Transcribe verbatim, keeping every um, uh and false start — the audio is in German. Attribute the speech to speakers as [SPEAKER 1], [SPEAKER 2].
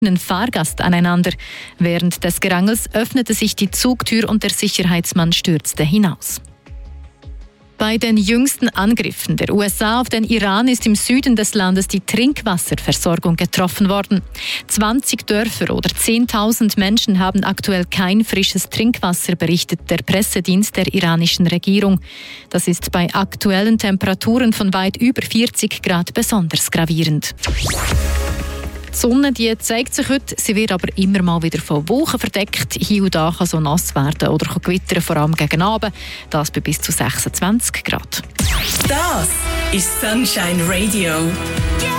[SPEAKER 1] einen Fahrgast aneinander. Während des Gerangels öffnete sich die Zugtür und der Sicherheitsmann stürzte hinaus. Bei den jüngsten Angriffen der U S A auf den Iran ist im Süden des Landes die Trinkwasserversorgung getroffen worden. zwanzig Dörfer oder zehntausend Menschen haben aktuell kein frisches Trinkwasser, berichtet der Pressedienst der iranischen Regierung. Das ist bei aktuellen Temperaturen von weit über vierzig Grad besonders gravierend. Die Sonne die zeigt sich heute, sie wird aber immer mal wieder von Wolken verdeckt. Hier und da kann so nass werden oder kann gewittern, vor allem gegen Abend. Das bei bis zu sechsundzwanzig Grad.
[SPEAKER 2] Das ist Sunshine Radio.